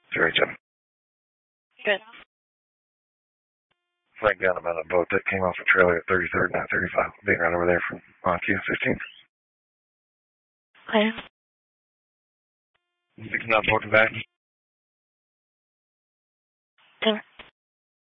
087. Good. Flagged down about a boat that came off a trailer at 33rd and 35. Being right over there from on Q15. Okay. Picking up, boating back.